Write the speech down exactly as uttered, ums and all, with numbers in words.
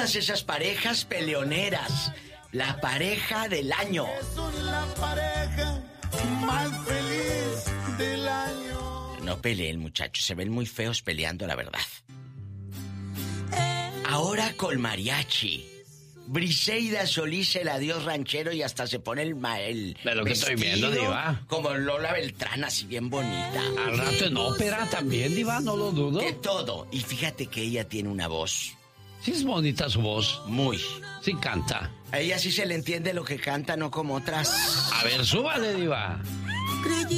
todas esas parejas peleoneras. La pareja del año. Son la pareja más feliz del año. No peleen, muchachos, se ven muy feos peleando, la verdad. Ahora con mariachi. Briseida Solís, el adiós ranchero, y hasta se pone el... el de lo que estoy viendo, Diva. Como Lola Beltrán, así bien bonita. Al rato en ópera también, Diva, no lo dudo. De todo. Y fíjate que ella tiene una voz. Sí es bonita su voz. Muy. Sí canta. A ella sí se le entiende lo que canta, no como otras. A ver, súbale, Diva.